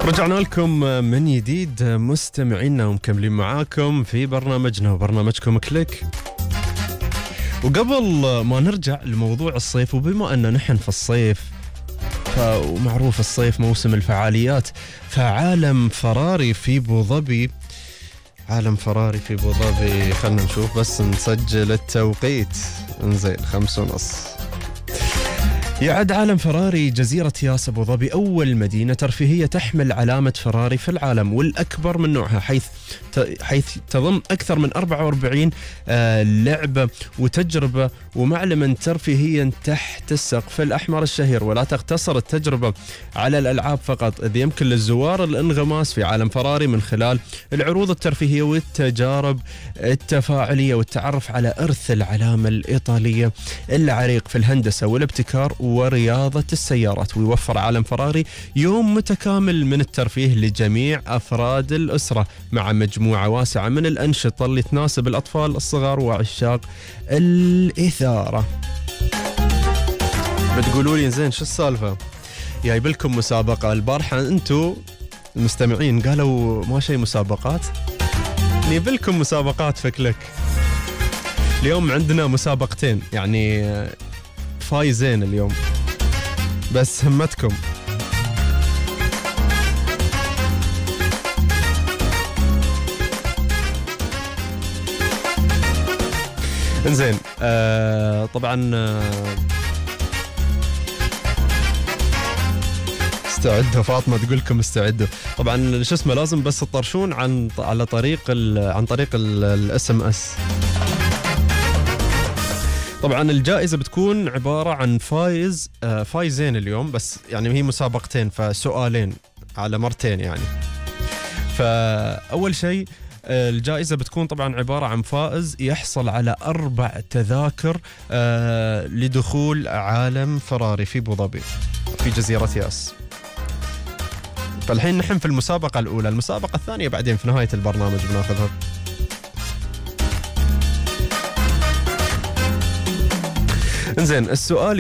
رجعنا لكم من جديد مستمعينا ومكملين معاكم في برنامجنا وبرنامجكم كليك. وقبل ما نرجع لموضوع الصيف، وبما أن نحن في الصيف ومعروف الصيف موسم الفعاليات، فعالم فراري في أبوظبي، خلنا نشوف بس نسجل التوقيت. انزين 5:30. يعد عالم فراري جزيرة ياس أبوظبي أول مدينة ترفيهية تحمل علامة فراري في العالم، والأكبر من نوعها، حيث تضم أكثر من 44 لعبة وتجربة ومعلما ترفيهيا تحت السقف الأحمر الشهير. ولا تقتصر التجربة على الألعاب فقط، إذ يمكن للزوار الانغماس في عالم فراري من خلال العروض الترفيهية والتجارب التفاعلية والتعرف على إرث العلامة الإيطالية العريق في الهندسة والابتكار ورياضة السيارات. ويوفر عالم فراري يوم متكامل من الترفيه لجميع أفراد الأسرة، مع مجموعة واسعة من الأنشطة اللي تناسب الأطفال الصغار وعشاق الإثارة. بتقولوا لي زين شو السالفة؟ جايب لكم مسابقة البارحة، أنتوا المستمعين قالوا ما شيء مسابقات، نجيب لكم مسابقات في كليك. اليوم عندنا مسابقتين، يعني فايزين اليوم، بس همتكم. انزين طبعا استعدوا، فاطمة تقول لكم استعدوا. طبعا شو اسمه، لازم بس تطرشون عن طريق الاس ام اس. طبعا الجائزة بتكون عبارة عن فايزين اليوم، بس يعني هي مسابقتين، فسؤالين على مرتين يعني. فأول شيء الجائزة بتكون طبعا عبارة عن فائز يحصل على 4 تذاكر لدخول عالم فراري في أبوظبي في جزيرة ياس. فالحين نحن في المسابقة الأولى، المسابقة الثانية بعدين في نهاية البرنامج بناخذها. انزين السؤال